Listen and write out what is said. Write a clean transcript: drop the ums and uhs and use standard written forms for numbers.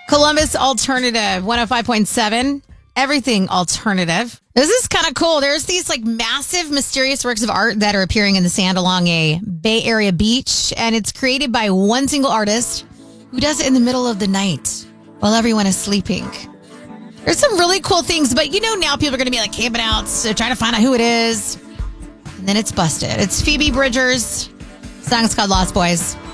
Columbus Alternative 105.7. Everything alternative. This is kind of cool. There's these like massive, mysterious works of art that are appearing in the sand along a Bay Area beach. And it's created by one single artist who does it in the middle of the night while everyone is sleeping. There's some really cool things, but now people are going to be like camping out, so trying to find out who it is. And then it's busted. It's Phoebe Bridgers. Song's called Lost Boys.